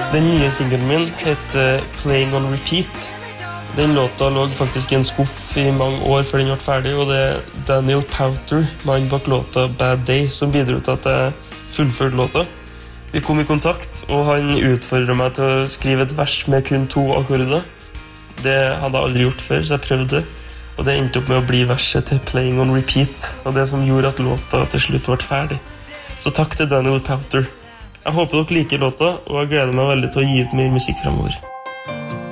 Den nye singlen min heter Playing on Repeat. Den låta lå faktisk I en skuff I mange år før den ble ferdig, og det Daniel Powter, mannen bak låta Bad Day, som bidro til at jeg fullførte låta. Vi kom I kontakt, og han utfordret meg til å skrive et vers med kun 2 akkorder. Det hadde jeg aldri gjort før, så jeg prøvde det. Og det endte opp med å bli verset til Playing on Repeat, og det som gjorde at låta til slutt ble ferdig. Så takk til Daniel Powter. Jeg håper dere liker låta, og jeg gleder meg veldig til å gi ut mer musikk fremover.